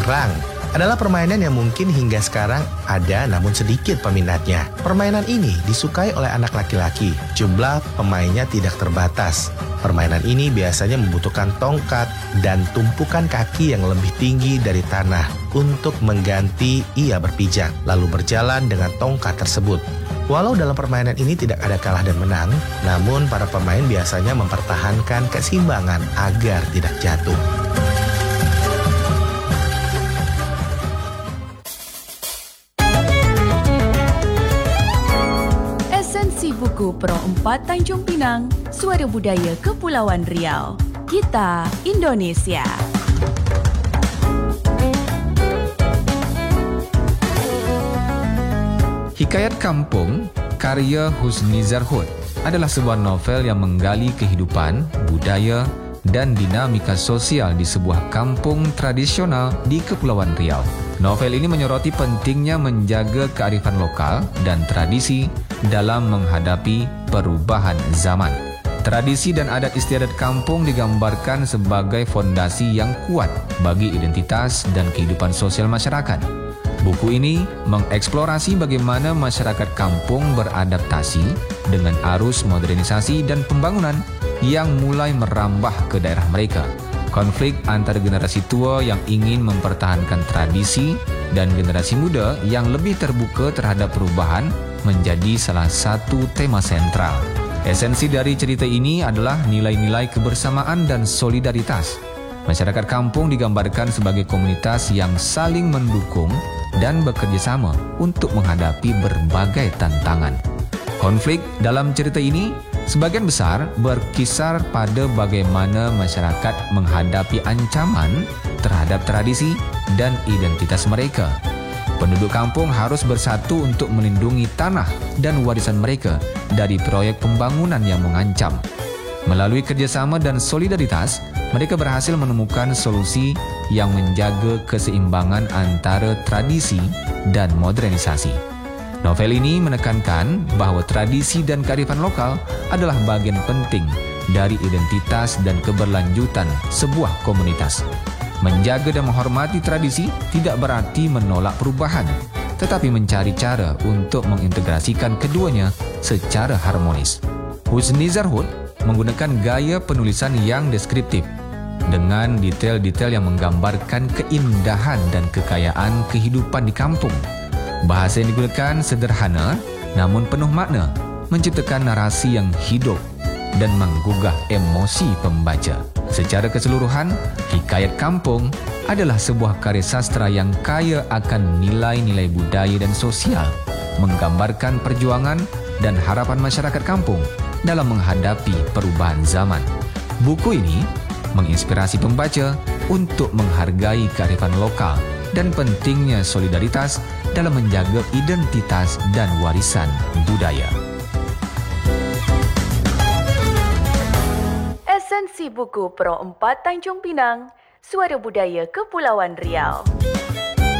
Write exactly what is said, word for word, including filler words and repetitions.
Jingkrang adalah permainan yang mungkin hingga sekarang ada namun sedikit peminatnya. Permainan ini disukai oleh anak laki-laki. Jumlah pemainnya tidak terbatas. Permainan ini biasanya membutuhkan tongkat dan tumpukan kaki yang lebih tinggi dari tanah untuk mengganti ia berpijak, lalu berjalan dengan tongkat tersebut. Walau dalam permainan ini tidak ada kalah dan menang, namun para pemain biasanya mempertahankan keseimbangan agar tidak jatuh. Esensi buku Pro empat Tanjung Pinang, Suara Budaya Kepulauan Riau. Kita Indonesia. Hikayat Kampung, karya Husnizar Hud, adalah sebuah novel yang menggali kehidupan, budaya, dan dinamika sosial di sebuah kampung tradisional di Kepulauan Riau. Novel ini menyoroti pentingnya menjaga kearifan lokal dan tradisi dalam menghadapi perubahan zaman. Tradisi dan adat istiadat kampung digambarkan sebagai fondasi yang kuat bagi identitas dan kehidupan sosial masyarakat. Buku ini mengeksplorasi bagaimana masyarakat kampung beradaptasi dengan arus modernisasi dan pembangunan yang mulai merambah ke daerah mereka. Konflik antara generasi tua yang ingin mempertahankan tradisi dan generasi muda yang lebih terbuka terhadap perubahan menjadi salah satu tema sentral. Esensi dari cerita ini adalah nilai-nilai kebersamaan dan solidaritas. Masyarakat kampung digambarkan sebagai komunitas yang saling mendukung dan bekerja sama untuk menghadapi berbagai tantangan. Konflik dalam cerita ini sebagian besar berkisar pada bagaimana masyarakat menghadapi ancaman terhadap tradisi dan identitas mereka. Penduduk kampung harus bersatu untuk melindungi tanah dan warisan mereka dari proyek pembangunan yang mengancam. Melalui kerjasama dan solidaritas, mereka berhasil menemukan solusi yang menjaga keseimbangan antara tradisi dan modernisasi. Novel ini menekankan bahawa tradisi dan kearifan lokal adalah bagian penting dari identitas dan keberlanjutan sebuah komunitas. Menjaga dan menghormati tradisi tidak berarti menolak perubahan, tetapi mencari cara untuk mengintegrasikan keduanya secara harmonis. Husnizar Hud menggunakan gaya penulisan yang deskriptif dengan detail-detail yang menggambarkan keindahan dan kekayaan kehidupan di kampung. Bahasa yang digunakan sederhana namun penuh makna, menciptakan narasi yang hidup dan menggugah emosi pembaca. Secara keseluruhan, Hikayat Kampung adalah sebuah karya sastra yang kaya akan nilai-nilai budaya dan sosial, menggambarkan perjuangan dan harapan masyarakat kampung dalam menghadapi perubahan zaman. Buku ini menginspirasi pembaca untuk menghargai kearifan lokal dan pentingnya solidaritas dalam menjaga identitas dan warisan budaya. Esensi buku Pro empat Tanjung Pinang, Suara Budaya Kepulauan Riau.